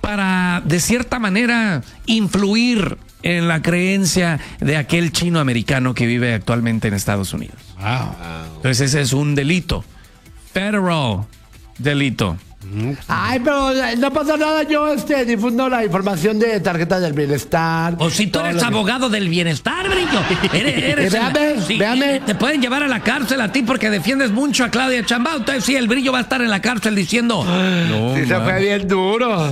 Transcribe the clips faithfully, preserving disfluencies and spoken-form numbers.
para, de cierta manera, influir en la creencia de aquel chino americano que vive actualmente en Estados Unidos. Wow. Entonces ese es un delito. Federal delito. Ay, pero no pasa nada, yo este difundo la información de tarjetas del bienestar. O si tú eres que... abogado del bienestar, Brillo. Eres, eres véame, el, sí, véame. Te pueden llevar a la cárcel a ti porque defiendes mucho a Claudia Sheinbaum. Entonces sí, el Brillo va a estar en la cárcel diciendo... No, sí, se fue bien duro.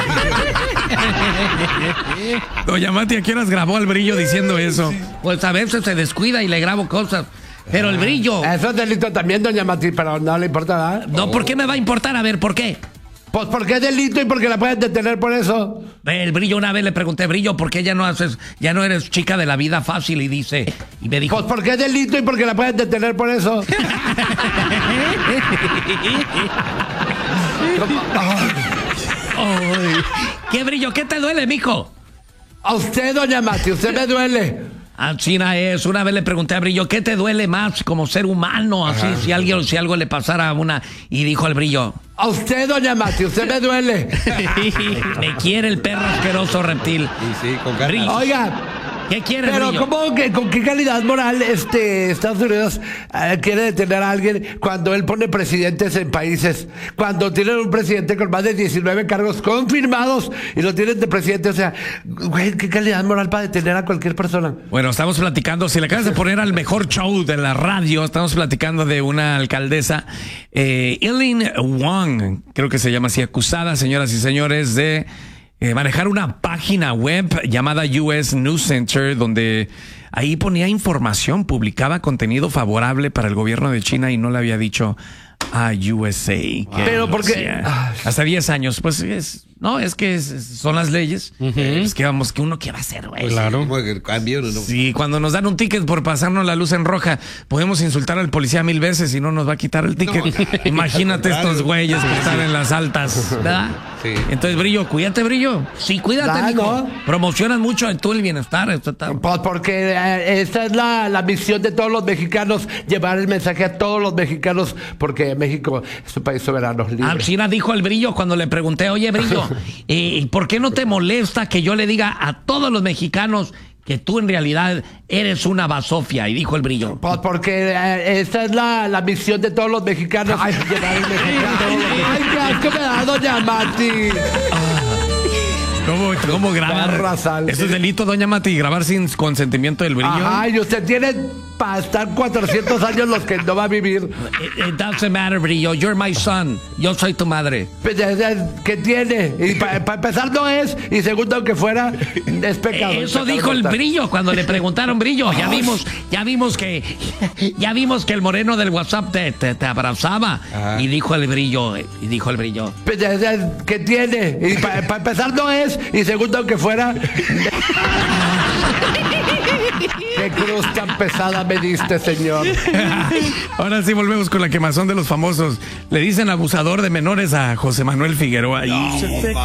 Doña Mati, ¿a qué horas grabó al Brillo diciendo eso? Pues a veces se descuida y le grabo cosas. Pero el Brillo... Eso es delito también, doña Mati, pero no le importa nada. No, ¿por qué me va a importar? A ver, ¿por qué? Pues porque es delito y porque la pueden detener por eso. El Brillo, una vez le pregunté, Brillo, ¿por qué ya no haces, ya no eres chica de la vida fácil? Y dice, y me dijo... Pues porque es delito y porque la pueden detener por eso. ¿Qué, Brillo? ¿Qué te duele, mijo? A usted, doña Mati, usted me duele. Ah, China es. Una vez le pregunté a Brillo, ¿qué te duele más como ser humano? Así, si alguien, si algo le pasara a una... Y dijo el Brillo... A usted, doña Mati, usted me duele. Me quiere el perro asqueroso reptil. Sí, sí, con ganas. Oiga... ¿Qué quiere, Pero Brillo? ¿cómo que, con qué calidad moral este Estados Unidos eh, quiere detener a alguien cuando él pone presidentes en países? Cuando tienen un presidente con más de diecinueve cargos confirmados y lo tienen de presidente. O sea, güey, ¿qué calidad moral para detener a cualquier persona? Bueno, estamos platicando, si le acabas de poner al mejor show de la radio, estamos platicando de una alcaldesa, eh, Eileen Wong, creo que se llama así, acusada, señoras y señores, de... Eh, manejar una página web llamada U S News Center, donde ahí ponía información, publicaba contenido favorable para el gobierno de China y no le había dicho a U S A. Pero porque... Hasta diez años, pues es... No, es que es, son las leyes. Uh-huh. Es que vamos, que uno qué va a hacer, güey. Claro. Cambio, ¿no? Sí, cuando nos dan un ticket por pasarnos la luz en roja, podemos insultar al policía mil veces y no nos va a quitar el ticket. No, imagínate claro. Estos güeyes que están en las altas, ¿verdad? Sí. Entonces, Brillo, cuídate, Brillo. Sí, cuídate, ah, ¿no? Promocionas mucho tú el bienestar. Esto está... Pues porque eh, esa es la, la misión de todos los mexicanos, llevar el mensaje a todos los mexicanos, porque México es un país soberano, libre. Ah, sí, dijo el Brillo cuando le pregunté, oye, Brillo, ¿y por qué no te molesta que yo le diga a todos los mexicanos que tú en realidad eres una basofia? Y dijo el Brillo. Pues porque eh, esa es la, la misión de todos los mexicanos. Ay, llevar el mensaje a todos los mexicanos. Ay, qué asco me da, doña Mati. ¿Cómo, cómo grabar? ¿Eso es delito, doña Mati? ¿Grabar sin consentimiento del Brillo? Ay, usted tiene para estar cuatrocientos años los que no va a vivir. It, it doesn't matter, Brillo. You're my son. Yo soy tu madre. ¿Qué tiene? Y para pa empezar no es. Y segundo, aunque fuera, es pecado. Eso es pecado dijo el Brillo cuando le preguntaron, Brillo. Ya vimos, ya vimos que ya vimos que el moreno del WhatsApp te, te, te abrazaba. Ajá. Y dijo el Brillo, y dijo el Brillo. ¿Qué tiene? Y para pa empezar no es. Y segundo, aunque fuera... ¡Qué cruz tan pesada me diste, señor! Ahora sí volvemos con la quemazón de los famosos. Le dicen abusador de menores a José Manuel Figueroa. No,